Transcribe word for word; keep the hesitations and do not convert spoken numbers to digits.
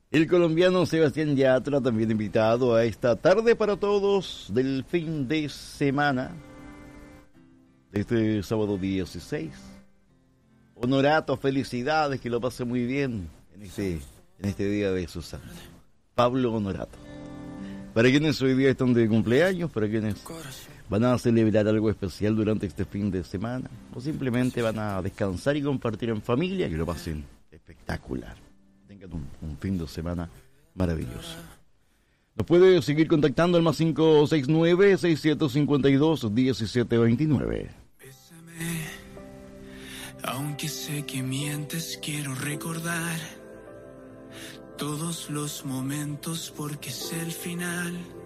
El colombiano Sebastián Yatra también invitado a esta tarde para todos del fin de semana, de este sábado dieciséis. Honorato, felicidades, que lo pase muy bien en este, en este día de su santo. Pablo Honorato. Para quienes hoy día están de cumpleaños, para quienes van a celebrar algo especial durante este fin de semana, o simplemente van a descansar y compartir en familia, que lo pasen espectacular. Tengan un, un fin de semana maravilloso. Nos puede seguir contactando al más cinco seis nueve, seis siete cinco dos, uno siete dos nueve. Bésame, aunque sé que mientes, quiero recordar todos los momentos porque es el final.